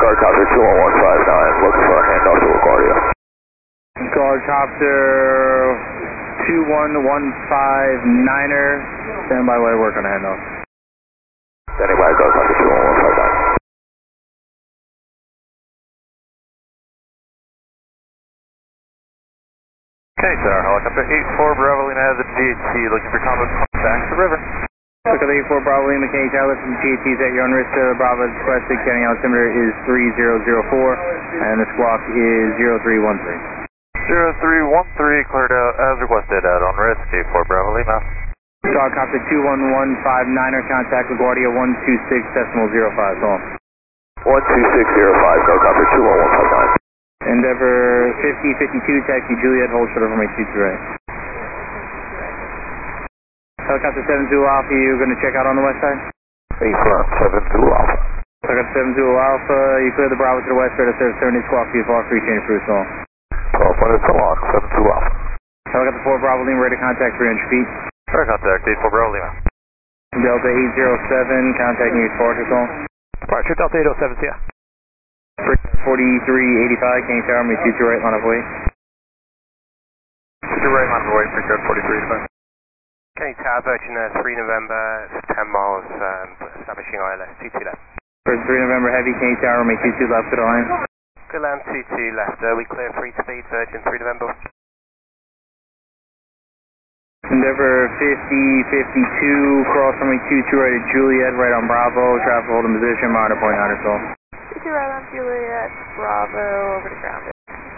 Guardcopter 21159, looking for a handoff to LaGuardia. Guardcopter 21159er, stand by while I work on a handoff. Standing by, Guardcopter 21159. Okay, sir, helicopter 84 Bravo Lima has a GHC looking for combo contact the river. Helicopter 84 Bravo Lima, Kenny Tower, from GHC at your own risk to Bravo requested, Kenny altimeter is 3004, and the squawk is 0313. 0313 cleared out as requested at on risk 84 Bravo Lima. Guardcopter 21159er, contact LaGuardia 126.05, so 12605, Guardcopter 21159. Endeavor 5052, taxi Juliet, hold short over my 23 right. Helicopter 72 Alpha, you're going to check out on the west side? Affirm, 72 Alpha. Helicopter 72 Alpha, you clear the Bravo to the west, ready to serve 70 squawk for you, far free chain through so. 12 minutes along, 72 Alpha. Helicopter 4 Bravo Lima, ready to contact 300 feet. Fair contact 84 Bravo Lima. Delta 807, contact news forward to so. Departure Delta 807, yeah. 4385, Kenny Tower, me 22 right, line of weight. 22 right, line of weight, pre-code 4385. Kenny Tower, Virgin 3 November, 10 miles, establishing ILS, 22 left. Virgin 3 November Heavy, Kenny Tower, me 22 left to the line. Good land, 22 left, we clear free speed, Virgin 3 November. Endeavor 5052, cross runway 22 right at Juliet, right on Bravo, traffic holding position, monitor point 9 or so. 22 right on Juliet, Bravo, over to ground.